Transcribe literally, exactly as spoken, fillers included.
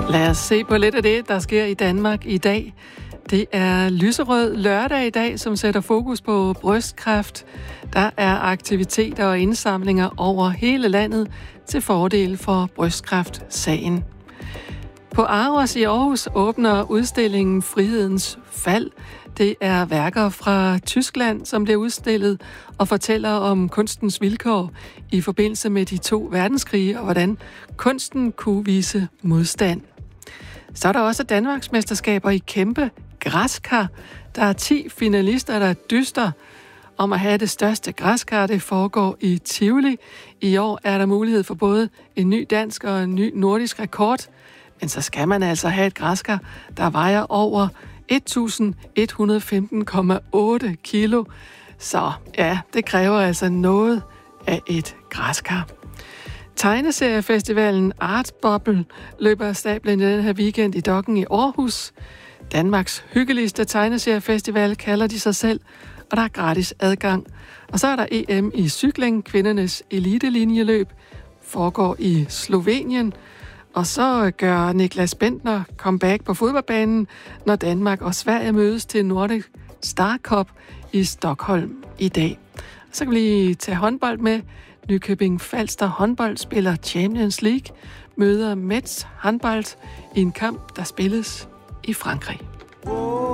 Lad os se på lidt af det, der sker i Danmark i dag. Det er lyserød lørdag i dag, som sætter fokus på brystkræft. Der er aktiviteter og indsamlinger over hele landet til fordel for brystkræftsagen. På Aros i Aarhus åbner udstillingen Frihedens Fald. Det er værker fra Tyskland, som bliver udstillet og fortæller om kunstens vilkår i forbindelse med de to verdenskrige og hvordan kunsten kunne vise modstand. Så er der også Danmarksmesterskaber i kæmpe græskar. Der er ti finalister, der dyster om at have det største græskar. Det foregår i Tivoli. I år er der mulighed for både en ny dansk og en ny nordisk rekord. Men så skal man altså have et græskar, der vejer over et tusind et hundrede og femten komma otte kilo. Så ja, det kræver altså noget af et græskar. Tegneseriefestivalen Art Bubble løber af stablen i den her weekend i Dokken i Aarhus. Danmarks hyggeligste tegneseriefestival kalder de sig selv, og der er gratis adgang. Og så er der E M i cykling, kvindernes elitelinjeløb, foregår i Slovenien. Og så gør Niklas Bentner comeback på fodboldbanen, når Danmark og Sverige mødes til Nordic Star Cup i Stockholm i dag. Så kan vi lige tage håndbold med. Nykøbing Falster håndbold spiller Champions League, møder Metz håndbold i en kamp, der spilles i Frankrig.